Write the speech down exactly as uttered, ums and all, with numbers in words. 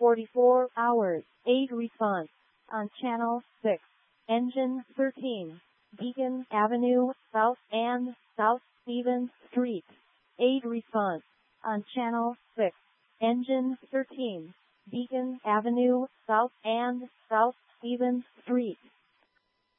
forty-four hours, eight response. On channel six. Engine thirteen. Beacon Avenue, South and South Stevens Street. eight response. On channel six. Engine thirteen. Beacon Avenue, South and South Stevens Street.